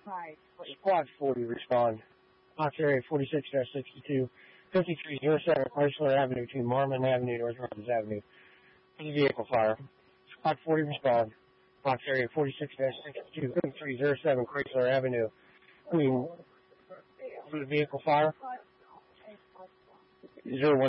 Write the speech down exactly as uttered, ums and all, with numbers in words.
Squad forty, respond. Box area forty-six sixty-two, fifty-three oh seven Chrysler Avenue to Marmon Avenue, North Rogers Avenue. Any vehicle fire. Squad forty, respond. Box area forty-six sixty-two, fifty-three oh seven Chrysler Avenue. Between vehicle fire. zero one